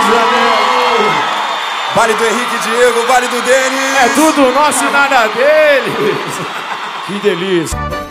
de Janeiro. Vale do Henrique e Diego, Vale do Denis. É tudo nosso e nada deles. Que delícia.